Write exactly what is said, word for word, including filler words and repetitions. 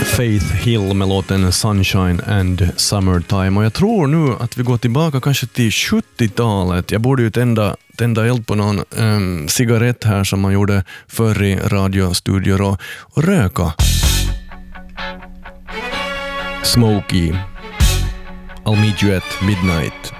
Faith Hill med låten Sunshine and Summertime. Och jag tror nu att vi går tillbaka kanske till sjuttiotalet. Jag borde ju tända, tända eld på någon um, cigarett här som man gjorde förr i radiostudior och, och röka. Smokey. I'll meet you at midnight.